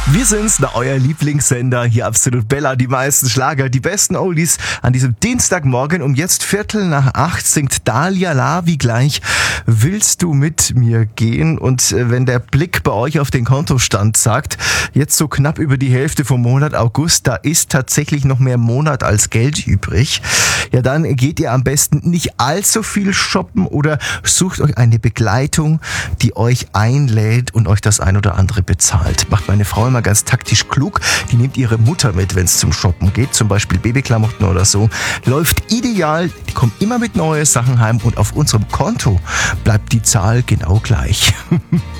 Wir sind's, euer Lieblingssender, hier absolut Bella, die meisten Schlager, die besten Oldies an diesem Dienstagmorgen. Um jetzt 7:45 singt Dalia Lavi gleich Willst du mit mir gehen? Und wenn der Blick bei euch auf den Kontostand sagt, jetzt so knapp über die Hälfte vom Monat August, da ist tatsächlich noch mehr Monat als Geld übrig, ja dann geht ihr am besten nicht allzu viel shoppen oder sucht euch eine Begleitung, die euch einlädt und euch das ein oder andere bezahlt. Macht meine Frau immer ganz taktisch klug. Die nimmt ihre Mutter mit, wenn es zum Shoppen geht, zum Beispiel Babyklamotten oder so. Läuft ideal, die kommen immer mit neuen Sachen heim und auf unserem Konto bleibt die Zahl genau gleich.